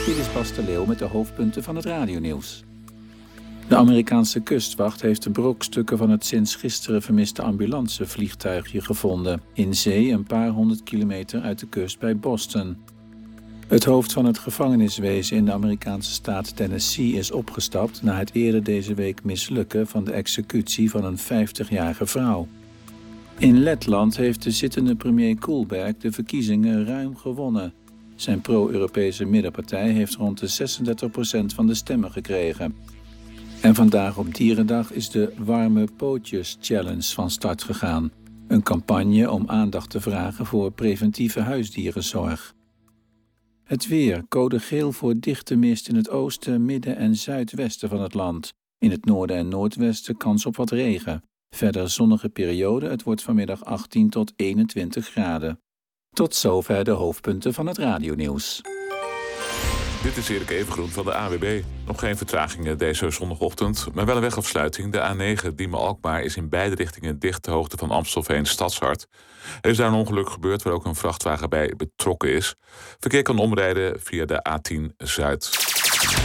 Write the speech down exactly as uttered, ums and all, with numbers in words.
Dit is Bas de Leeuw met de hoofdpunten van het radionieuws. De Amerikaanse kustwacht heeft de brokstukken van het sinds gisteren vermiste ambulancevliegtuigje gevonden in zee een paar honderd kilometer uit de kust bij Boston. Het hoofd van het gevangeniswezen in de Amerikaanse staat Tennessee is opgestapt na het eerder deze week mislukken van de executie van een vijftigjarige vrouw. In Letland heeft de zittende premier Kullberg de verkiezingen ruim gewonnen. Zijn pro-Europese middenpartij heeft rond de zesendertig procent van de stemmen gekregen. En vandaag op Dierendag is de Warme Pootjes Challenge van start gegaan. Een campagne om aandacht te vragen voor preventieve huisdierenzorg. Het weer, code geel voor dichte mist in het oosten, midden en zuidwesten van het land. In het noorden en noordwesten kans op wat regen. Verder zonnige periode, het wordt vanmiddag achttien tot eenentwintig graden. Tot zover de hoofdpunten van het radionieuws. Dit is Erik Evengroen van de A W B. Nog geen vertragingen deze zondagochtend, maar wel een wegafsluiting. De A negen Diemen-Alkmaar is in beide richtingen dicht ter hoogte van Amstelveen Stadshart. Er is daar een ongeluk gebeurd waar ook een vrachtwagen bij betrokken is. Verkeer kan omrijden via de A tien Zuid.